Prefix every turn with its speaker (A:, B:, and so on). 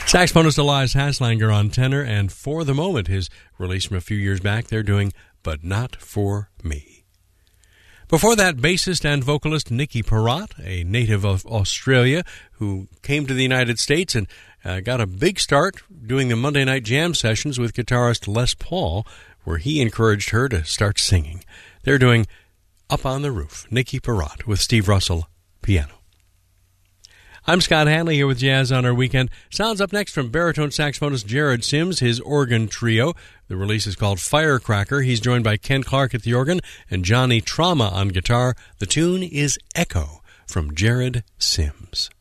A: Saxophonist Elias Haslanger on tenor, and For the Moment, his release from a few years back, they're doing But Not For Me. Before that, bassist and vocalist Nicky Perrott, a native of Australia who came to the United States and got a big start doing the Monday Night Jam sessions with guitarist Les Paul, where he encouraged her to start singing. They're doing Up on the Roof, Nicky Perrott with Steve Russell, piano. I'm Scott Hanley here with Jazz on Our Weekend. Sounds up next from baritone saxophonist Jared Sims, his organ trio. The release is called Firecracker. He's joined by Ken Clark at the organ and Johnny Trauma on guitar. The tune is Echo from Jared Sims.